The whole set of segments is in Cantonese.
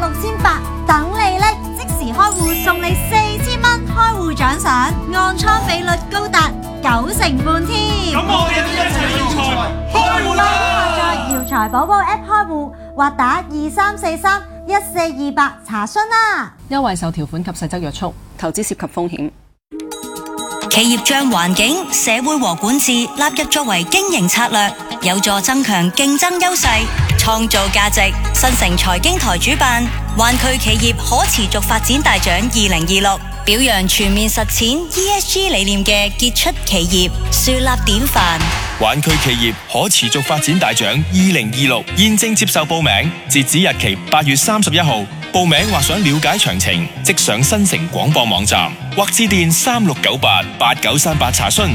6,800等你拎，即時開戶送你4000蚊開戶獎賞，按倉比率高達90%半添。 咁我哋都一齊耀財開戶啦！ 在耀財寶寶 App 開戶或打23431428查詢啦。 優惠受條款及細則約束，投資涉及風險。 企業將環境、社會和管治納入作為經營策略，有助增強競爭優勢，創造價值。新城財經台主辦灣區企業可持續發展大獎2026，表揚全面實踐 ESG 理念嘅傑出企業，樹立典範。 灣區企業可持續發展大獎2026現正接受報名，截止日期8月31號。報名或想了解詳情，即上新城廣播網站或致電36988938查詢。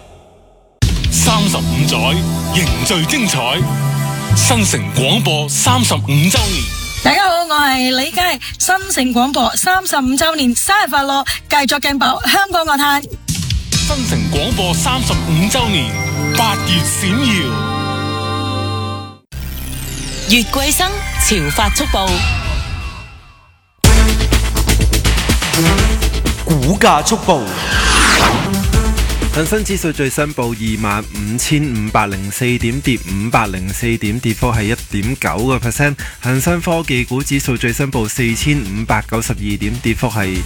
35載凝聚精彩，新城廣播35週年。 大家好，我係李佳，新城廣播35週年生日快樂，繼續勁爆香港樂壇。 新城廣播35週年8月閃耀， 月桂生潮發速報。 股價速報，恒生指數最新報25,504點，跌504點，跌幅係1.9%。恒生科技股指數最新報4,592點，跌幅係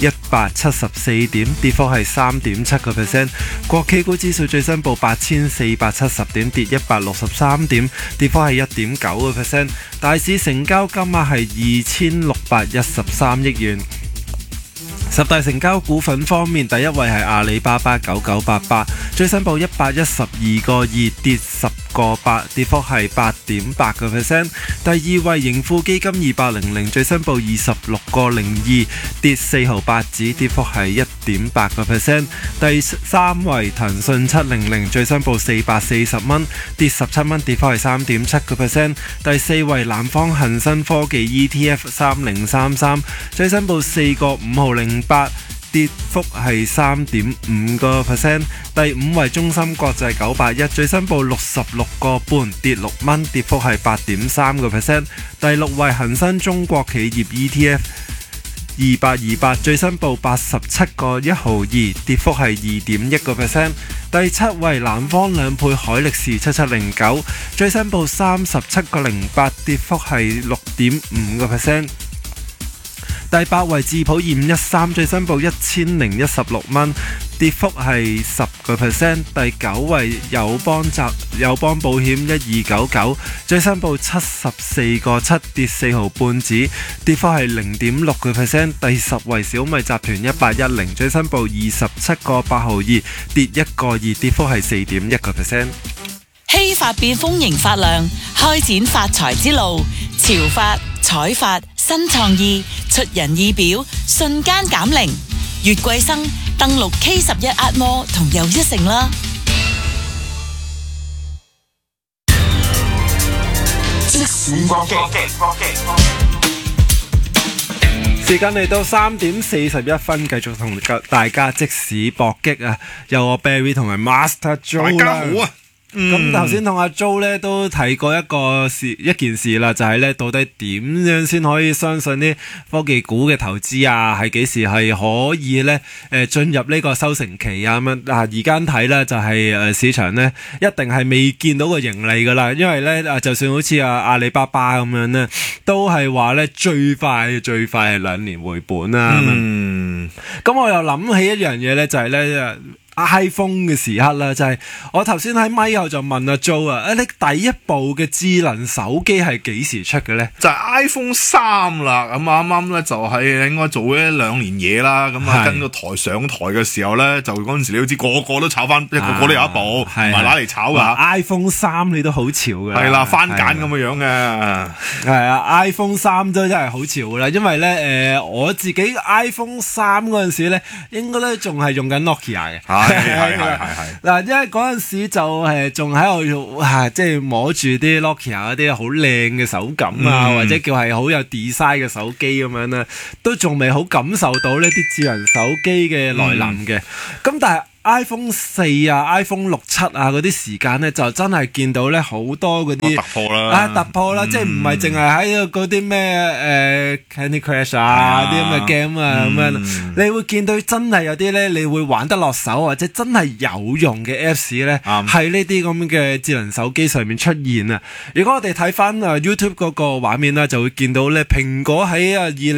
174點，跌幅係3.7%。國企股指數最新報8,470點，跌163點，跌幅係1.9%。大市成交金額係2,613億元。十大成交股份方面，第一位係阿里巴巴9988，最新報112個2，跌10個8，跌幅係8.8%。第二位盈富基金2800，最新報26個02，跌4毫8子，跌幅係1.8%。第三位騰訊700，最新報440蚊，跌17蚊，跌幅係3.7%。第四位南方恒生科技 ETF 3033，最新報4個5毫08，跌幅係3.5%。第五位中芯國際981，最新報66個半，跌6蚊，跌幅係8.3%。第六位恒生中國企業 ETF 2828，最新報87個1毫2，跌幅係2.1%。第七位南方兩倍海力士7709，最新報37個08，跌幅係6.5%。第八位智普2513，最新報1016蚊，跌幅係10%。第九位友邦保險1299，最新報74個7，跌4毫半子，跌幅係0.6%。第十位小米集團1810，最新報27個8毫2，跌1個2，跌幅係4.1%。 希發變豐盈發亮，開展發財之路，潮發、彩發、新創意，出人意表，瞬間減齡。月桂生登錄 K11 壓摩同又一城啦。 即時搏擊， 時間嚟到3點41分，繼續同大家即時搏擊啊！有我 Barry 同埋 Master Joe 啦。 大家好啊！ 咁頭先同阿 Joe 咧都提過一件事啦，就係咧到底點樣先可以相信啲科技股嘅投資啊？係幾時係可以咧進入呢個收成期啊？咁樣嗱，而家睇咧就係市場咧一定係未見到個盈利噶啦，因為咧就算好似阿里巴巴咁樣咧，都係話咧最快係2年回本啦。咁我又諗起一樣嘢咧，就係咧iPhone 嘅時刻啦，就係我頭先喺咪後就問阿 Joe 啊，你第一部嘅智能手機係幾時出嘅咧？ 就係 iPhone 3啦，咁啱啱咧就係應該做咗1-2年嘢啦，咁啊跟個台上台嘅時候咧，就嗰陣時你都知個個都炒翻，個個都有一部，唔係攞嚟炒噶。 iPhone 3你都好潮嘅， 係啦，番梘咁嘅樣嘅， 係啊 ，iPhone 3都真係好潮噶啦，因為咧我自己 iPhone 3嗰陣時咧，應該咧仲係用緊 Nokia 嘅。係嗱，因為嗰陣時就仲喺度即係摸住啲 Nokia 嗰啲好靚嘅手感啊，或者叫係好有 design 嘅手機咁樣啦，都仲未好感受到呢啲智能手機嘅來臨嘅。咁但係 iPhone 4啊、iPhone 6、7啊嗰啲時間咧，就真係見到咧好多嗰啲突破啦， 突破啦，即係唔係淨係喺嗰啲咩Candy Crush 啊啲咁嘅 game 啊咁樣，你會見到真係有啲咧，你會玩得落手或者真係有用嘅 Apps 咧，喺呢啲咁嘅智能手機上面出現啊！如果我哋睇翻YouTube 嗰個畫面啦，就會見到咧蘋果喺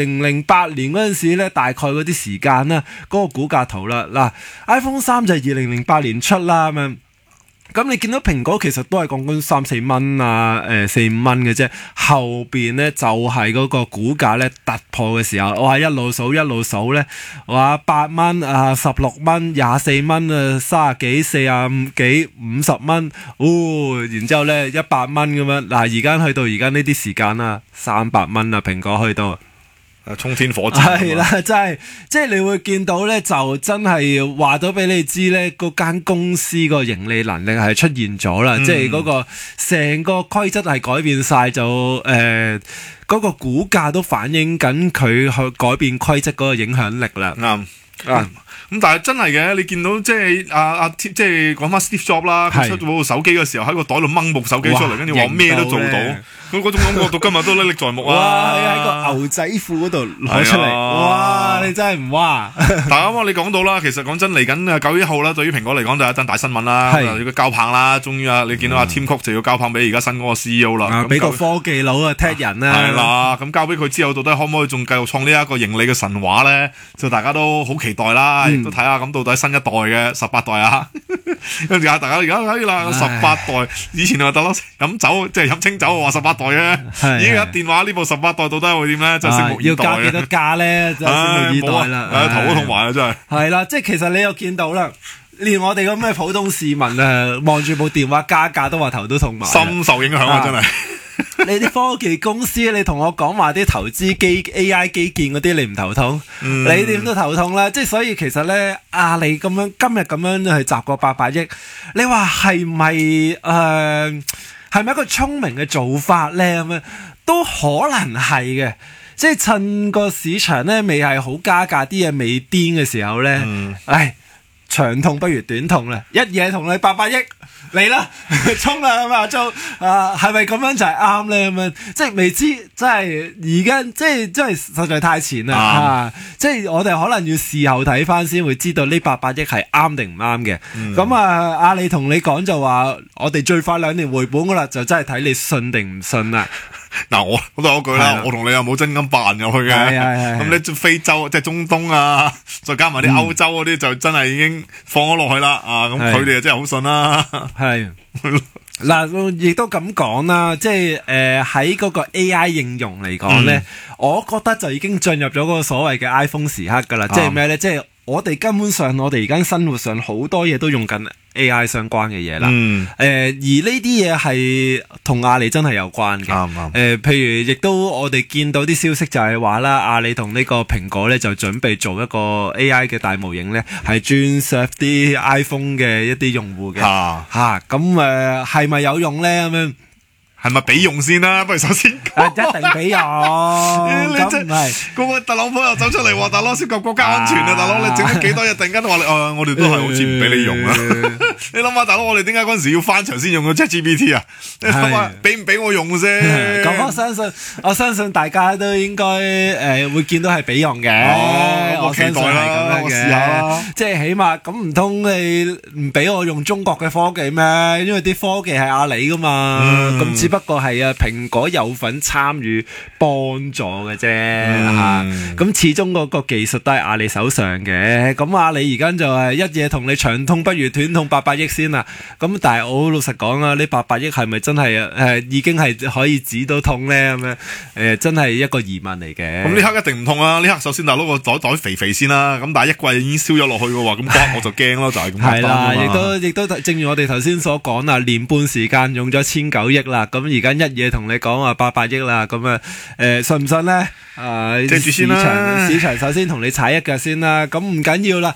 2008年嗰陣時咧，大概嗰啲時間啦，嗰個股價圖啦，嗱 iPhone 3就係2008年出啦咁樣，咁你見到蘋果其實都係講緊3-4蚊啊，4-5蚊嘅啫，後邊咧就係嗰個股價咧突破嘅時候，我話一路數咧，我話8蚊啊、16蚊、24蚊啊、30幾、45幾、50蚊，然之後咧100蚊咁樣，嗱而家去到而家呢啲時間啦，300蚊啊，蘋果去到。 衝天火箭係啦，真係即係你會見到咧，就真係話到俾你知咧，嗰間公司個盈利能力係出現咗啦，即係嗰個成個規則係改變晒，就嗰個股價都反映緊佢去改變規則嗰個影響力啦。 啱咁但係真係嘅，你見到即係即係講翻 Steve Jobs 啦，佢出咗部手機嘅時候喺個袋度掹部手機出嚟，跟住話咩都做到，佢嗰種感覺到今日都歷歷在目啊！ 哇，喺個牛仔褲嗰度攞出嚟，哇！你真係唔哇！ 但係啱啱你講到啦，其實講真嚟緊9月1號啦，對於蘋果嚟講就係一單大新聞啦，要交棒啦，終於你見到阿 Tim Cook 就要交棒俾而家新嗰個 CEO 啦， 俾個科技佬啊踢人啦， 係啦，咁交俾佢之後，到底可唔可以仲繼續創呢一個盈利嘅神話咧？就大家都好期待啦，亦都睇下咁到底新一代嘅18代啊，跟住大家而家睇啦，18代以前話得咯飲酒即係飲清酒話18代嘅，而家電話呢部18代到底會點咧？就拭目以待要加幾多價咧？就拭目以待啦， 頭都痛埋啊！真係係啦，即係其實你又見到啦，連我哋咁嘅普通市民望住部電話加價都話頭都痛埋， 深受影響啊！真係。 你啲科技公司，你同我講話啲投資AI 基建嗰啲，你唔頭痛？你點都頭痛啦！即係所以其實咧，阿里咁樣今日咁樣去集個800億，你話係咪係咪一個聰明嘅做法咧？咁樣都可能係嘅，即係趁個市場咧未係好加價，啲嘢未癲嘅時候咧，長痛不如短痛啦！一嘢同你800億嚟啦，衝啦咁啊！就係咪咁樣就係啱咧？咁樣即係未知，即係而家即係真係實在太前啦！即係我哋可能要事後睇翻先會知道呢800億係啱定唔啱嘅。咁阿里同你講就話，我哋最快2年回本噶啦，就真係睇你信定唔信啦。 嗱，我都有句啦，我同你又冇真金白銀入去嘅，咁你非洲即係中東啊，再加埋啲歐洲嗰啲就真係已經放咗落去啦，咁佢哋就真係好信啦。係嗱，亦都咁講啦，即係喺嗰個 AI 應用嚟講咧，我覺得就已經進入咗嗰個所謂嘅 iPhone 時刻噶啦，即係咩咧？即係我哋根本上，我哋而家生活上好多嘢都用緊 AI 相關嘅嘢啦。而呢啲嘢係同阿里真係有關嘅。譬如亦都我哋見到啲消息就係話啦，阿里同呢個蘋果咧就準備做一個 AI 嘅大模型咧，係專 serve 啲 iPhone 嘅一啲用戶嘅。咁係咪有用咧？咁樣係咪俾用先啦？不如首先一定俾用。咁唔係嗰個特朗普又走出嚟話，大佬涉及國家安全啊！大佬你整咗幾多日，突然間都話我哋都係好似唔俾你用啊！你諗下，大佬我哋點解嗰陣時要翻牆先用咗 ChatGPT 啊？你諗下俾唔俾我用先？ 咁我相信大家都應該會見到係俾用嘅。 我期待啦，我試下啦。 即係起碼咁唔通你唔俾我用中國嘅科技咩？因為啲科技係阿里噶嘛。咁只不過係蘋果有份參與幫助嘅啫嚇，咁始終嗰個技術都係阿里手上嘅。咁阿里而家就係一嘢同你長痛不如短痛800億先啦。咁但係我好老實講啊，呢800億係咪真係已經係可以止到痛咧？咁樣真係一個疑問嚟嘅。 咁呢刻一定唔痛啊！呢刻首先大佬個袋肥肥先啦。咁但係一季已經燒咗落去嘅喎，咁我就驚咯，就係咁簡單啊嘛。 係啦，亦都正如我哋頭先所講啦，年半時間用咗1900億啦。咁咁而家一嘢同你講話800億啦，咁啊信唔信咧？ 借住先啦， 市場首先同你踩一腳先啦，咁唔緊要啦。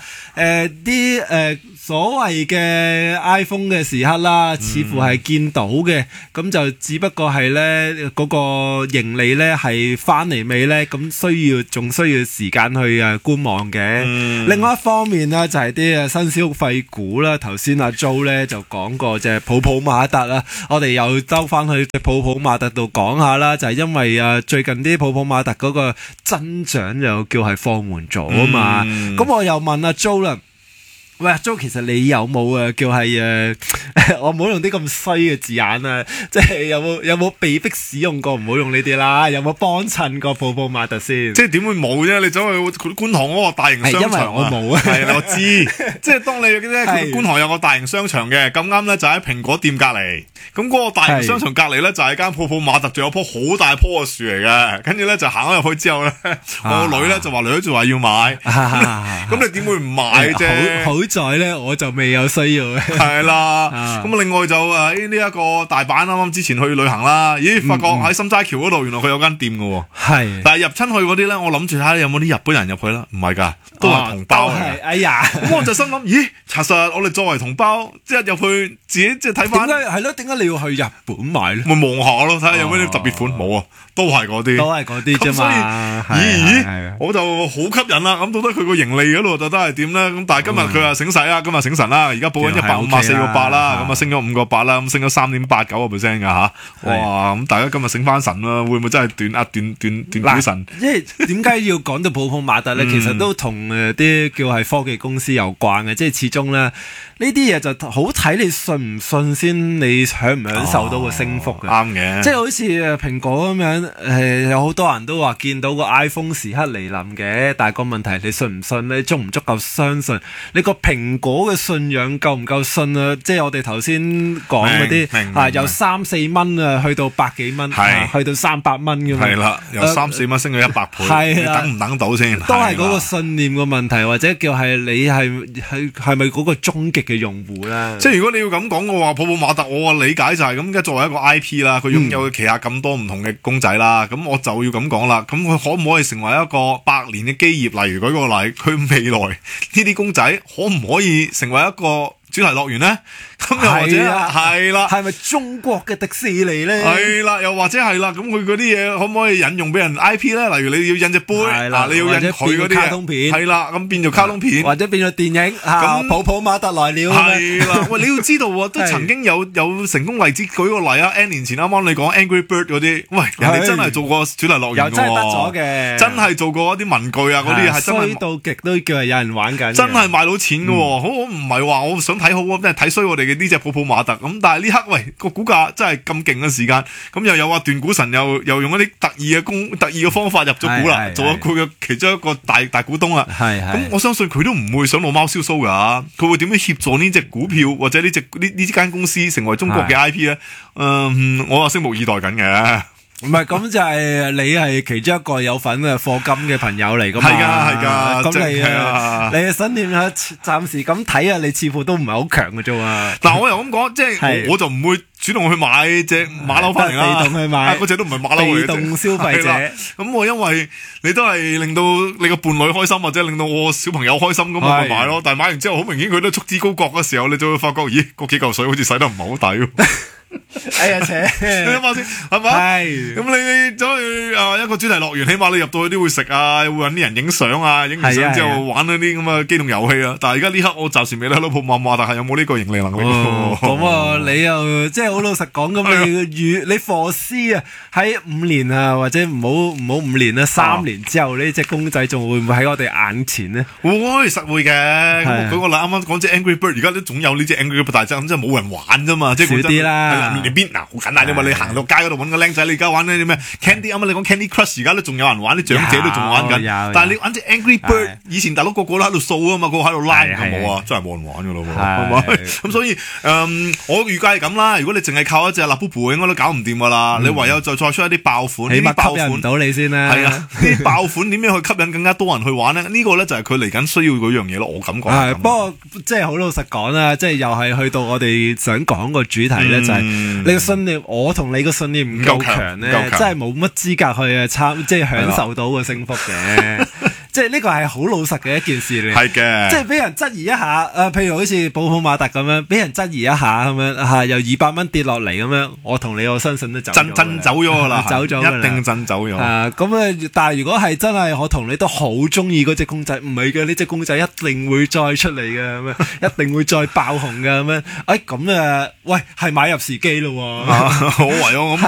所謂嘅 iPhone 嘅時刻啦，似乎係見到嘅，咁就只不過係咧嗰個盈利咧係翻嚟未咧，咁仲需要時間去觀望嘅。另外一方面呢，就係啲新消費股啦，頭先阿 Jo 咧就講過隻泡泡瑪特啦，我哋又兜翻去泡泡瑪特度講下啦，就係因為最近啲泡泡瑪特嗰個增長又叫係放緩咗啊嘛，咁我又問阿 Jo 啦。喂，阿 Jo， 其實你有冇叫係我唔好用啲咁衰嘅字眼啊，即係有冇被逼使用過？唔好用呢啲啦，有冇幫襯過泡泡瑪特先？ 即係點會冇啫？你走去觀塘嗰個大型商場，因為我冇啊。 係我知，即係當你咧觀塘有個大型商場嘅，咁啱咧就喺蘋果店隔離。咁嗰個大型商場隔離咧就係間泡泡瑪特，仲有棵好大棵嘅樹嚟嘅。跟住咧就行咗入去之後咧，我個女咧就話女就話要買，咁你點會唔買啫？ 好在咧我就未有需要嘅。 係啦，咁另外就呢一個大阪啱啱之前去旅行啦，咦發覺喺心齋橋嗰度原來佢有間店嘅喎。係，但係入親去嗰啲咧，我諗住睇下有冇啲日本人入去啦，唔係㗎，都係同胞嚟。 哎呀， 咁我就心諗，咦，查實我哋作為同胞，即係入去自己即係睇翻。 點解你要去日本買咧？ 咪望下咯，睇下有咩特別款。冇啊，都係嗰啲啫嘛。咦，我就好吸引啦。咁到底佢個盈利嗰度到底係點咧？咁但係今日佢話醒使啊，今日醒神啦，而家報緊154.8啦，咁啊升咗5.8啦，咁升咗3.89%㗎吓。哇！咁大家今日醒翻神啦，會唔會真係斷股神？ 因為點解要講到泡泡瑪特咧？其實都同啲叫係科技公司有關嘅，即係始終咧呢啲嘢就好睇你信唔信先，你享唔享受到個升幅嘅。 啱嘅， 即係好似蘋果咁樣，有好多人都話見到個 iPhone 時刻嚟臨嘅，但係個問題你信唔信咧？足唔足夠相信？你個蘋果嘅信仰夠唔夠信啊？即係我哋頭先講嗰啲由3-4蚊啊，去到百幾蚊，去到300蚊咁樣。 係啦，由3-4蚊升到100倍，你等唔等到先？ 都係嗰個信念嘅問題，或者叫係你係咪嗰個終極嘅用戶咧？ 即係如果你要咁講嘅話，泡泡瑪特我嘅理解就係咁嘅，作為一個 IP 啦，佢擁有旗下咁多唔同嘅公仔啦，咁我就要咁講啦。咁佢可唔可以成為一個百年嘅基業？例如舉個例，佢未來呢啲公仔可唔可以成為一個主題樂園咧？咁又或者係啦， 係咪中國嘅迪士尼咧？ 係啦，又或者係啦，咁佢嗰啲嘢可唔可以引用俾人 IP 咧？例如你要印隻杯，你要印佢嗰啲卡通片， 係啦，咁變做卡通片， 或者變咗電影。咁泡泡瑪特來了， 係啦。喂，你要知道都曾經有成功例子，舉個例啊 ，N 年前啱啱你講 Angry Bird 嗰啲，喂，人哋真係做過主題樂園， 又真係得咗嘅， 真係做過一啲文具啊嗰啲，係真係衰到極都叫係有人玩緊， 真係賣到錢嘅。好，我唔係話我想睇好，真係睇衰我哋嘅呢隻泡泡瑪特咁，但係呢刻喂個股價真係咁勁嘅時間，咁又有話斷股神又用一啲特異嘅方法入咗股啦，做咗佢嘅其中一個大股東啦。咁我相信佢都唔會想老貓燒鬚噶，佢會點樣協助呢隻股票或者呢間公司成為中國嘅 IP 咧？我啊拭目以待緊嘅。 唔係咁就係你係其中一個有份嘅課金嘅朋友嚟噶嘛？ 係噶， 咁你嘅信念啊，暫時咁睇啊，你似乎都唔係好強嘅啫嘛。 嗱，我又咁講，即係我就唔會主動去買隻馬騮翻嚟啦， 被動去買， 嗰隻都唔係馬騮嚟嘅， 被動消費者。 咁我因為你都係令到你個伴侶開心，或者令到我小朋友開心咁，我咪買咯。但係買完之後，好明顯佢都束之高閣嘅時候，你就會發覺，咦，嗰幾嚿水好似使得唔係好抵。 哎呀，扯！ 你諗下先，係嘛？係。咁你走去一個主題樂園，起碼你入到去都會食啊，會搵啲人影相啊，影完相之後玩嗰啲咁嘅機動遊戲啊。但係而家呢刻我暫時未睇到泡泡瑪特係有冇呢個盈利能力。 咁你又即係好老實講咁，你霍斯啊喺5年啊，或者唔好5年啦，3年之後呢隻公仔仲會唔會喺我哋眼前呢？ 會，實會嘅。咁舉個例，啱啱講隻 Angry Bird，而家都總有呢隻 Angry Bird，但係真係冇人玩啫嘛，即係少啲啦。 你邊好簡單啫嘛！你行到街嗰度揾個僆仔，你而家玩啲咩 Candy 啱啱你講 Candy Crush， 而家都仲有人玩，啲長者都仲玩緊。但係你玩隻 Angry Bird， 以前大佬個個都喺度掃啊嘛，個個喺度拉，冇啊，真係冇人玩噶咯喎，係咪？咁所以我預計係咁啦。如果你淨係靠一隻 Labubu， 應該都搞唔掂噶啦。你唯有再出一啲爆款， 起碼吸引唔到你先啦。 係啊，啲爆款點樣去吸引更加多人去玩呢？呢個咧就係佢嚟緊需要嗰樣嘢咯。我感覺。 不過即係好老實講啦，即係又係去到我哋想講個主題咧，就係你個信念，我同你個信念唔夠強咧，真係冇乜資格去即係享受到個升幅嘅。即係呢個係好老實嘅一件事嚟， 係嘅， 即係俾人質疑一下，譬如好似寶普馬達咁樣，俾人質疑一下咁樣，由200蚊跌落嚟咁樣，我同你我相信都走咗， 震走咗啦， 走咗一定震走咗。 咁但係如果係真係我同你都好中意嗰隻公仔，唔係嘅，呢隻公仔一定會再出嚟嘅，咁樣一定會再爆紅嘅咁樣，咁喂係買入時機咯，好為我咁。